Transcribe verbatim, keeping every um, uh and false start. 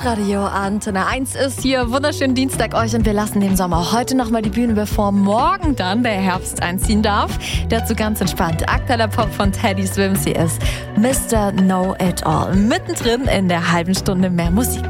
Hitradio Antenne eins ist hier. Wunderschönen Dienstag euch und wir lassen dem Sommer heute nochmal die Bühne, bevor morgen dann der Herbst einziehen darf. Dazu ganz entspannt. Aktueller Pop von Teddy Swims. Hier ist Mister Know It All. Mittendrin in der halben Stunde mehr Musik.